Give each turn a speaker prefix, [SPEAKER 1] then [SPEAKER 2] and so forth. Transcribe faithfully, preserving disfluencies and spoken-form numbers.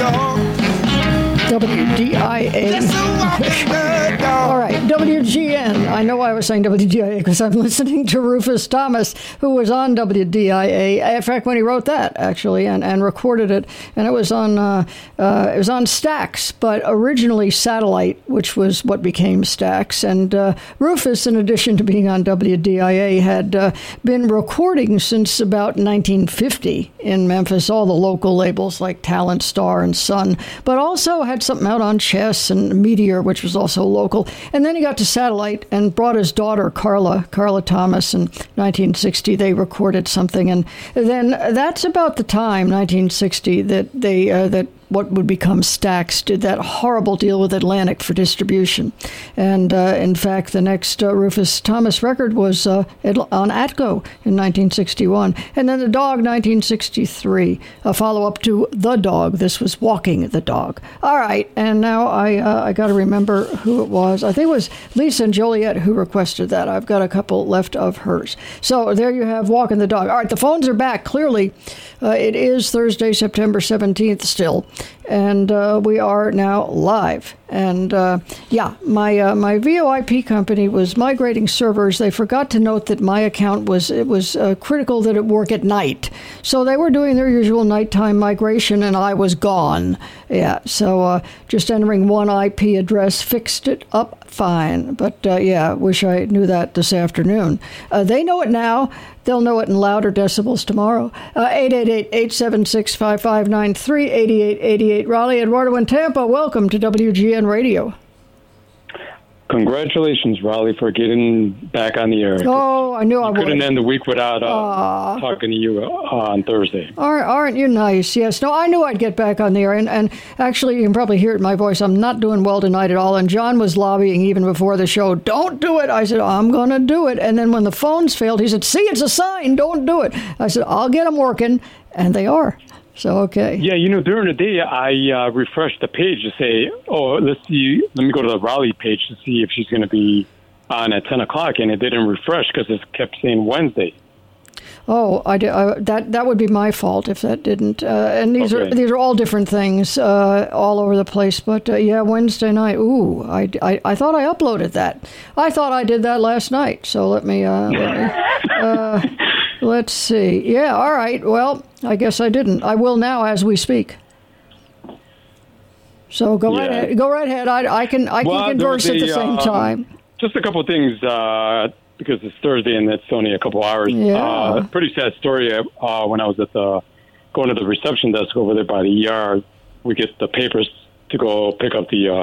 [SPEAKER 1] W D I A. All right, W G N. I know I was saying W D I A because I'm listening to Rufus Thomas, who was on W D I A. In fact, when he wrote that, actually, and, and recorded it, and it was on uh, uh, it was on Stax, but originally Satellite, which was what became Stax. And uh, Rufus, in addition to being on W D I A, had uh, been recording since about nineteen fifty in Memphis, all the local labels like Talent, Star, and Sun, but also had something out on Chess and Meteor, which was also local. And then he got to Satellite and brought his daughter, Carla, Carla Thomas, in nineteen sixty. They recorded something. And then that's about the time, nineteen sixty, that they uh, that what would become Stax did that horrible deal with Atlantic for distribution. And uh, in fact, the next uh, Rufus Thomas record was uh, on Atco in nineteen sixty-one. And then The Dog, nineteen sixty-three, a follow-up to The Dog. This was Walking the Dog. All right, and now I uh, I got to remember who it was. I think it was Lisa and Joliet who requested that. I've got a couple left of hers. So there you have Walking the Dog. All right, the phones are back. Clearly, uh, it is Thursday, September seventeenth still. And uh, we are now live. And uh, yeah, my uh, my V O I P company was migrating servers. They forgot to note that my account was it was uh, critical that it work at night. So they were doing their usual nighttime migration, and I was gone. Yeah, so uh, just entering one I P address fixed it up fine. But uh, yeah, wish I knew that this afternoon. Uh, they know it now. They'll know it in louder decibels tomorrow. Uh, eight eight eight, eight seven six, five five nine three, eight eight eight eight. Raleigh, Eduardo, and Tampa, welcome to W G N Radio.
[SPEAKER 2] Congratulations, Raleigh, for getting back on the air.
[SPEAKER 1] Oh, I knew
[SPEAKER 2] you
[SPEAKER 1] I would.
[SPEAKER 2] Couldn't end the week without uh, talking to you uh, on Thursday.
[SPEAKER 1] Aren't, aren't you nice? Yes. No, I knew I'd get back on the air. And, and actually, you can probably hear it in my voice. I'm not doing well tonight at all. And John was lobbying even before the show. Don't do it. I said, I'm going to do it. And then when the phones failed, he said, see, it's a sign. Don't do it. I said, I'll get them working. And they are. So, okay.
[SPEAKER 2] Yeah, you know, during the day, I uh, refreshed the page to say, oh, let's see, let me go to the Raleigh page to see if she's going to be on at ten o'clock, and it didn't refresh because it kept saying Wednesday.
[SPEAKER 1] Oh, I, I, that that would be my fault if that didn't. Uh, and these okay. are these are all different things, uh, all over the place. But uh, yeah, Wednesday night. Ooh, I, I, I thought I uploaded that. I thought I did that last night. So let me uh, let me, uh, let's see. Yeah, all right. Well, I guess I didn't. I will now as we speak. So go yeah. right ahead. Go right ahead. I, I can I
[SPEAKER 2] well,
[SPEAKER 1] can converse
[SPEAKER 2] the,
[SPEAKER 1] at the same
[SPEAKER 2] um,
[SPEAKER 1] time.
[SPEAKER 2] Just a couple of things. Uh, because it's Thursday and it's only a couple hours.
[SPEAKER 1] Yeah.
[SPEAKER 2] Uh, pretty sad story. Uh, when I was at the going to the reception desk over there by the E R, we get the papers to go pick up the uh,